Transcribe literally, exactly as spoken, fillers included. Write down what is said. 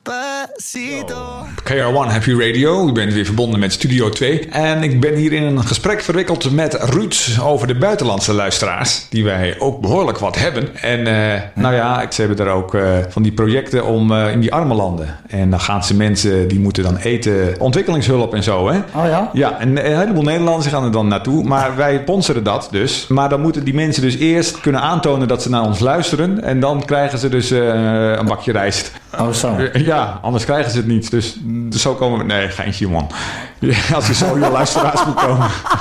K R one Happy Radio. U bent weer verbonden met Studio twee. En ik ben hier in een gesprek verwikkeld met Ruud over de buitenlandse luisteraars. Die wij ook behoorlijk wat hebben. En uh, nou ja, ze hebben er ook uh, van die projecten om uh, in die arme landen. En dan gaan ze mensen, die moeten dan eten, ontwikkelingshulp en zo. Hè? Oh ja? Ja, en een heleboel Nederlanders gaan er dan naartoe. Maar wij sponsoren dat dus. Maar dan moeten die mensen dus eerst kunnen aantonen dat ze naar ons luisteren. En dan krijgen ze dus uh, een bakje rijst. Oh zo. Ja, anders krijgen ze het niet. Dus, dus zo komen we... Nee, geintje man. Ja, als je zo je luisteraars moet komen.